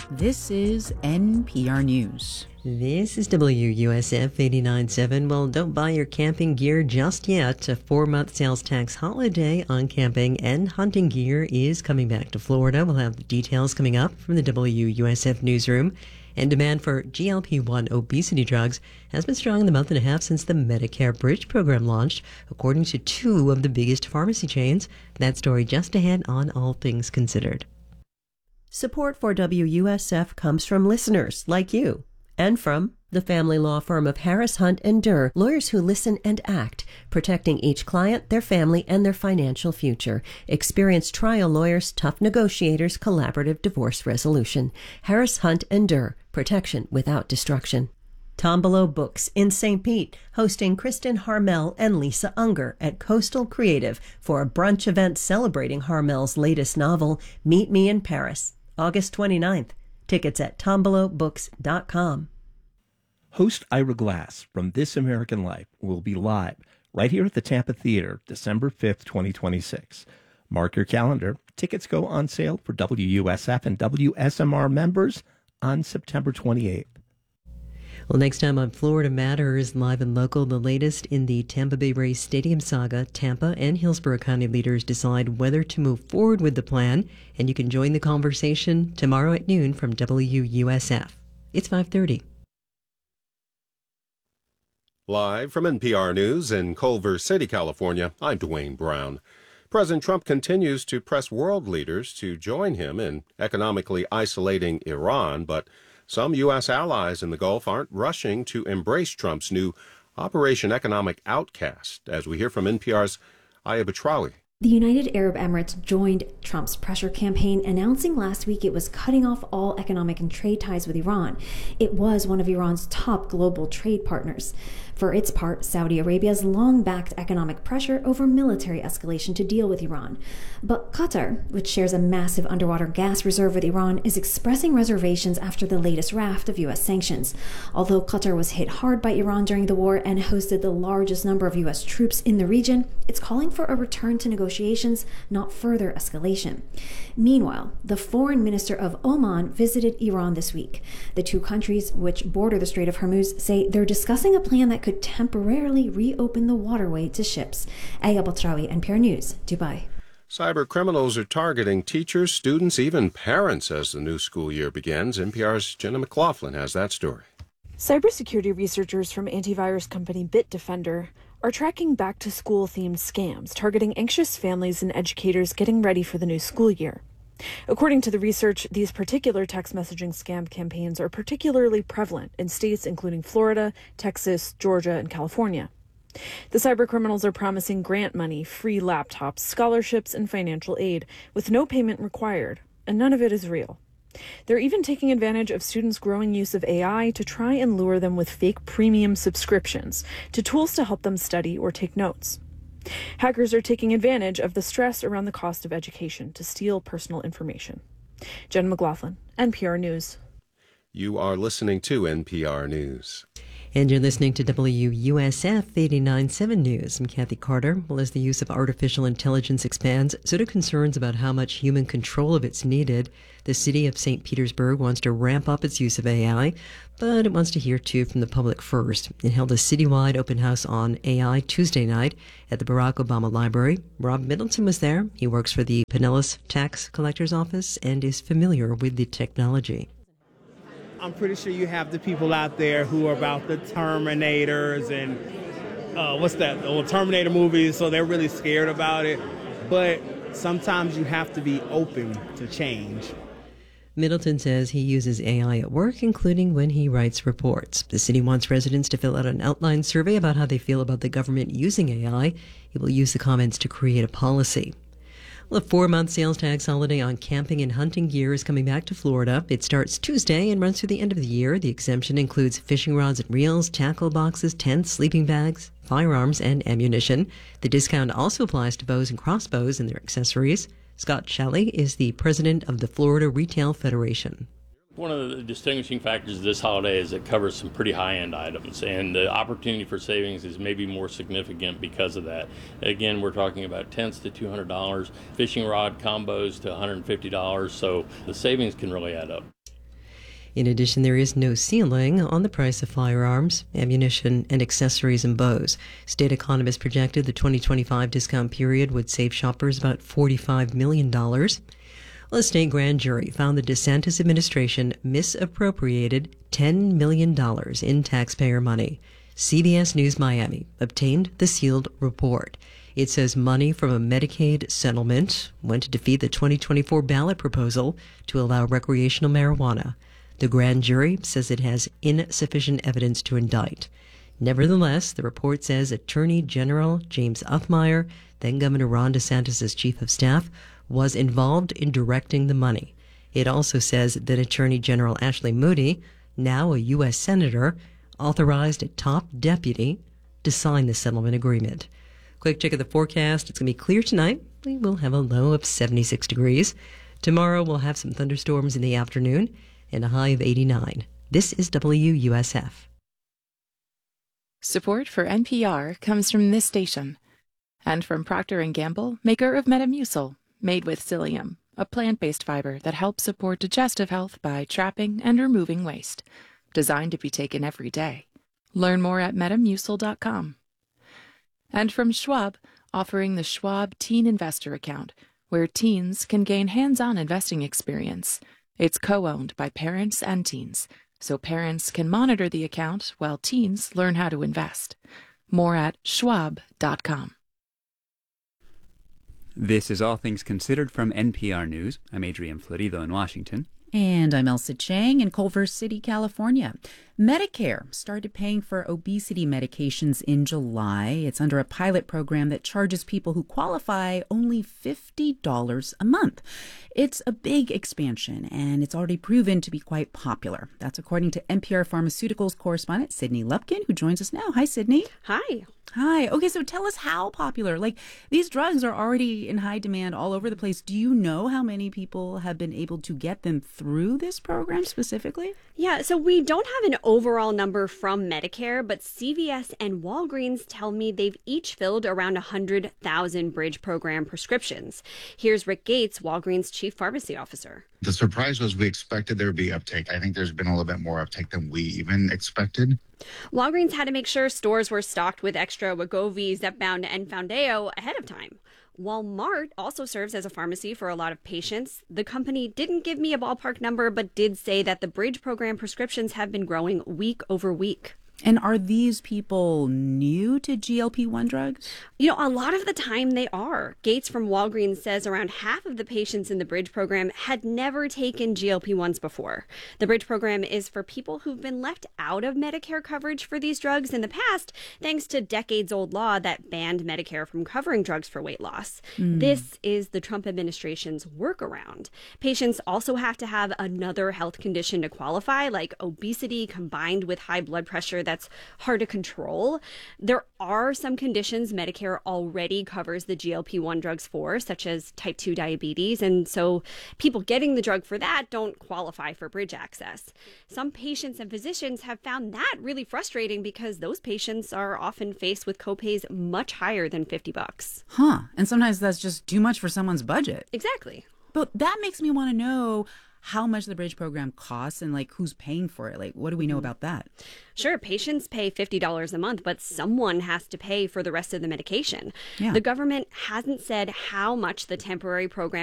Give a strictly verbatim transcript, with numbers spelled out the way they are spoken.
This is N P R News. This is W U S F eighty-nine point seven. Well, don't buy your camping gear just yet. A four-month sales tax holiday on camping and hunting gear is coming back to Florida. We'll have the details coming up from the W U S F newsroom. And demand for G L P one obesity drugs has been strong in the month and a half since the Medicare Bridge program launched, according to two of the biggest pharmacy chains. That story just ahead on All Things Considered. Support for W U S F comes from listeners like you and from the family law firm of Harris Hunt and Durr, lawyers who listen and act, protecting each client, their family, and their financial future. Experienced trial lawyers, tough negotiators, collaborative divorce resolution. Harris Hunt and Durr, protection without destruction. Tombolo Books in Saint Pete, hosting Kristen Harmel and Lisa Unger at Coastal Creative for a brunch event celebrating Harmel's latest novel, Meet Me in Paris, August twenty-ninth. Tickets at tombolo books dot com. Host Ira Glass from This American Life will be live right here at the Tampa Theater, December fifth, twenty twenty-six. Mark your calendar. Tickets go on sale for W U S F and W S M R members on September twenty-eighth. Well, next time on Florida Matters, live and local, the latest in the Tampa Bay Rays Stadium saga. Tampa and Hillsborough County leaders decide whether to move forward with the plan, and you can join the conversation tomorrow at noon from W U S F. It's five thirty. Live from N P R News in Culver City, California, I'm Dwayne Brown. President Trump continues to press world leaders to join him in economically isolating Iran, but some U S allies in the Gulf aren't rushing to embrace Trump's new Operation Economic Outcast, as we hear from N P R's Aya Batrawi. The United Arab Emirates joined Trump's pressure campaign, announcing last week it was cutting off all economic and trade ties with Iran. It was one of Iran's top global trade partners. For its part, Saudi Arabia has long backed economic pressure over military escalation to deal with Iran. But Qatar, which shares a massive underwater gas reserve with Iran, is expressing reservations after the latest raft of U S sanctions. Although Qatar was hit hard by Iran during the war and hosted the largest number of U S troops in the region, it's calling for a return to negotiations, not further escalation. Meanwhile, the foreign minister of Oman visited Iran this week. The two countries, which border the Strait of Hormuz, say they're discussing a plan that could temporarily reopen the waterway to ships. Aya Batrawi, N P R News, Dubai. Cyber criminals are targeting teachers, students, even parents as the new school year begins. N P R's Jenna McLaughlin has that story. Cybersecurity researchers from antivirus company Bitdefender are tracking back-to-school-themed scams targeting anxious families and educators getting ready for the new school year. According to the research, these particular text messaging scam campaigns are particularly prevalent in states including Florida, Texas, Georgia, and California. The cybercriminals are promising grant money, free laptops, scholarships, and financial aid with no payment required, and none of it is real. They're even taking advantage of students' growing use of A I to try and lure them with fake premium subscriptions to tools to help them study or take notes. Hackers are taking advantage of the stress around the cost of education to steal personal information. Jen McLaughlin, N P R News. You are listening to N P R News. And you're listening to W U S F eighty-nine point seven News. I'm Kathy Carter. Well, as the use of artificial intelligence expands, so do concerns about how much human control of it's needed. The city of Saint Petersburg wants to ramp up its use of A I, but it wants to hear, too, from the public first. It held a citywide open house on A I Tuesday night at the Barack Obama Library. Rob Middleton was there. He works for the Pinellas Tax Collector's Office and is familiar with the technology. I'm pretty sure you have the people out there who are about the Terminators and uh, what's that, the old Terminator movies, so they're really scared about it. But sometimes you have to be open to change. Middleton says he uses A I at work, including when he writes reports. The city wants residents to fill out an outline survey about how they feel about the government using A I. He will use the comments to create a policy. Well, a four-month sales tax holiday on camping and hunting gear is coming back to Florida. It starts Tuesday and runs through the end of the year. The exemption includes fishing rods and reels, tackle boxes, tents, sleeping bags, firearms, and ammunition. The discount also applies to bows and crossbows and their accessories. Scott Shelley is the president of the Florida Retail Federation. One of the distinguishing factors of this holiday is it covers some pretty high-end items, and the opportunity for savings is maybe more significant because of that. Again, we're talking about tents to two hundred dollars, fishing rod combos to one hundred fifty dollars, so the savings can really add up. In addition, there is no ceiling on the price of firearms, ammunition, and accessories and bows. State economists projected the twenty twenty-five discount period would save shoppers about forty-five million dollars. Well, a state grand jury found the DeSantis administration misappropriated ten million dollars in taxpayer money. C B S News Miami obtained the sealed report. It says money from a Medicaid settlement went to defeat the twenty twenty-four ballot proposal to allow recreational marijuana. The grand jury says it has insufficient evidence to indict. Nevertheless, the report says Attorney General James Othmeyer, then Governor Ron DeSantis' chief of staff, was involved in directing the money. It also says that Attorney General Ashley Moody, now a U S senator, authorized a top deputy to sign the settlement agreement. Quick check of the forecast. It's going to be clear tonight. We will have a low of seventy-six degrees. Tomorrow we'll have some thunderstorms in the afternoon and a high of eighty-nine. This is W U S F. Support for N P R comes from this station and from Procter and Gamble, maker of Metamucil, made with psyllium, a plant-based fiber that helps support digestive health by trapping and removing waste. Designed to be taken every day. Learn more at metamucil dot com. And from Schwab, offering the Schwab Teen Investor Account, where teens can gain hands-on investing experience. It's co-owned by parents and teens, so parents can monitor the account while teens learn how to invest. More at schwab dot com. This is All Things Considered from N P R News. I'm Adrian Florido in Washington. And I'm Elsa Chang in Culver City, California. Medicare started paying for obesity medications in July. It's under a pilot program that charges people who qualify only fifty dollars a month. It's a big expansion, and it's already proven to be quite popular. That's according to N P R Pharmaceuticals correspondent Sydney Lupkin, who joins us now. Hi, Sydney. Hi. Hi. Okay, so tell us how popular. Like, these drugs are already in high demand all over the place. Do you know how many people have been able to get them through this program specifically? Yeah, so we don't have an overall number from Medicare, but C V S and Walgreens tell me they've each filled around one hundred thousand Bridge program prescriptions. Here's Rick Gates, Walgreens chief pharmacy officer. The surprise was we expected there would be uptake. I think there's been a little bit more uptake than we even expected. Walgreens had to make sure stores were stocked with extra Wegovy, Zepbound, and Foundayo ahead of time. Walmart also serves as a pharmacy for a lot of patients. The company didn't give me a ballpark number, but did say that the Bridge program prescriptions have been growing week over week. And are these people new to G L P one drugs? You know, a lot of the time they are. Gates from Walgreens says around half of the patients in the Bridge program had never taken G L P ones before. The Bridge program is for people who've been left out of Medicare coverage for these drugs in the past, thanks to decades-old law that banned Medicare from covering drugs for weight loss. Mm. This is the Trump administration's workaround. Patients also have to have another health condition to qualify, like obesity combined with high blood pressure that's hard to control. There are some conditions Medicare already covers the G L P one drugs for, such as type two diabetes, and so people getting the drug for that don't qualify for Bridge access. Some patients and physicians have found that really frustrating because those patients are often faced with copays much higher than fifty bucks. Huh. And sometimes that's just too much for someone's budget. Exactly. But that makes me want to know how much the Bridge program costs and like who's paying for it. Like, what do we know about that? Sure, patients pay fifty dollars a month, but someone has to pay for the rest of the medication. Yeah. The government hasn't said how much the temporary program